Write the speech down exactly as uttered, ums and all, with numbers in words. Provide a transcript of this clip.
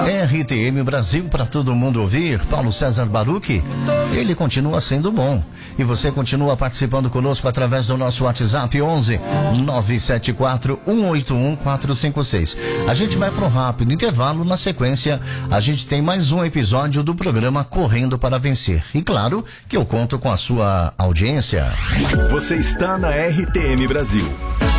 R T M Brasil para todo mundo ouvir. Paulo César Baruch, ele continua sendo bom. E você continua participando conosco através do nosso WhatsApp onze nove sete quatro um oito um quatro cinco seis. A gente vai para um rápido intervalo. Na sequência, a gente tem mais um episódio do programa Correndo para Vencer. E claro que eu conto com a sua audiência. Você está na R T M Brasil.